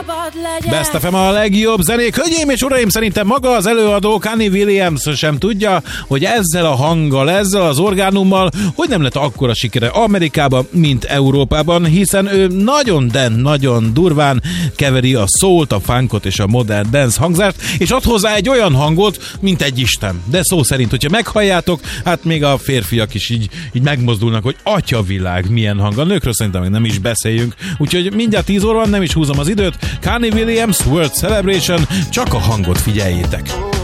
Best FM a legjobb zenék. Hölgyeim és uraim, szerintem maga az előadó Kanye Williams sem tudja, hogy ezzel a hanggal, ezzel az orgánummal, hogy nem lett akkora sikere Amerikában, mint Európában, hiszen ő nagyon durván keveri a soult, a funkot és a modern dance hangzást, és ad hozzá egy olyan hangot, mint egy isten. De szó szerint, hogyha meghalljátok, hát még a férfiak is így megmozdulnak, hogy atyavilág, milyen hang. A nőkről szerintem még nem is beszéljünk. Úgyhogy mindjárt 10 óra van, nem is húzom az időt. Kanye Williams World Celebration, csak a hangot figyeljétek.